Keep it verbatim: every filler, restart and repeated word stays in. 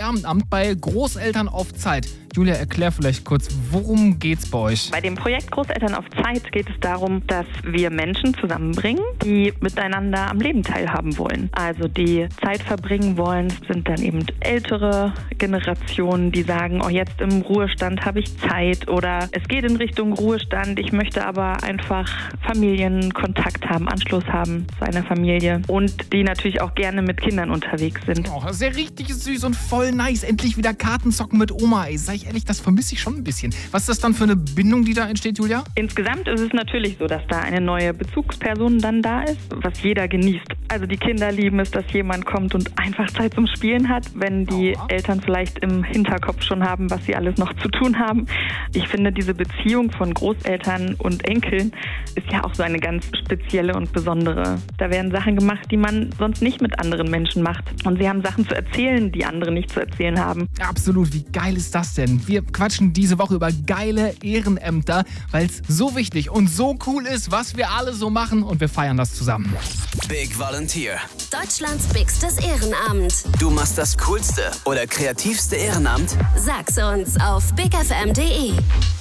Ehrenamt bei Großeltern auf Zeit. Julia, erklär vielleicht kurz, worum geht's bei euch? Bei dem Projekt Großeltern auf Zeit geht es darum, dass wir Menschen zusammenbringen, die miteinander am Leben teilhaben wollen. Also die Zeit verbringen wollen, sind dann eben ältere Generationen, die sagen, oh, jetzt im Ruhestand habe ich Zeit, oder es geht in Richtung Ruhestand, ich möchte aber einfach Familienkontakt haben, Anschluss haben zu einer Familie, und die natürlich auch gerne mit Kindern unterwegs sind. Oh, das ist ja richtig süß und voll nice. Endlich wieder Kartenzocken mit Oma. Ey, sag ich ehrlich, das vermisse ich schon ein bisschen. Was ist das dann für eine Bindung, die da entsteht, Julia? Insgesamt ist es natürlich so, dass da eine neue Bezugsperson dann da ist, was jeder genießt. Also die Kinder lieben es, dass jemand kommt und einfach Zeit zum Spielen hat, wenn die oh. Eltern vielleicht im Hinterkopf schon haben, was sie alles noch zu tun haben. Ich finde, diese Beziehung von Großeltern und Enkeln ist ja auch so eine ganz spezielle und besondere. Da werden Sachen gemacht, die man sonst nicht mit anderen Menschen macht. Und sie haben Sachen zu erzählen, die andere nicht zu erzählen haben. Absolut, wie geil ist das denn? Wir quatschen diese Woche über geile Ehrenämter, weil es so wichtig und so cool ist, was wir alle so machen, und wir feiern das zusammen. Big Volunteer. Deutschlands bigstes Ehrenamt. Du machst das coolste oder kreativste Ehrenamt? Sag's uns auf big f m punkt d e.